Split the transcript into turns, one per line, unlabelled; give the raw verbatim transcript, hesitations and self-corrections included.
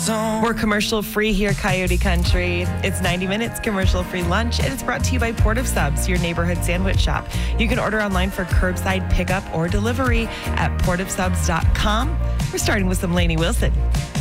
zone.
We're commercial free here, Coyote Country. It's ninety minutes commercial free lunch, and it's brought to you by Port of Subs, your neighborhood sandwich shop. You can order online for curbside pickup or delivery at port of subs dot com. We're starting with some Lainey Wilson.